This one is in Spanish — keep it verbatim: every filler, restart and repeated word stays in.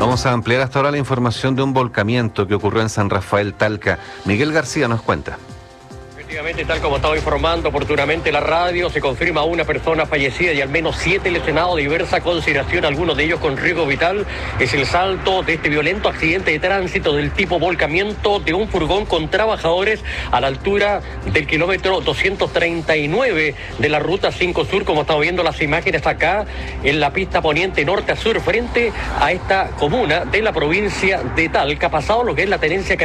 Vamos a ampliar hasta ahora la información de un volcamiento que ocurrió en San Rafael, Talca. Miguel García nos cuenta. Efectivamente, tal como estaba informando oportunamente la radio, se confirma una persona fallecida y al menos siete lesionados de diversa consideración, algunos de ellos con riesgo vital. Es el salto de este violento accidente de tránsito del tipo volcamiento de un furgón con trabajadores a la altura del kilómetro doscientos treinta y nueve de la ruta cinco Sur, como estamos viendo las imágenes acá en la pista poniente norte a sur frente a esta comuna de la provincia de Talca, pasado lo que es la tenencia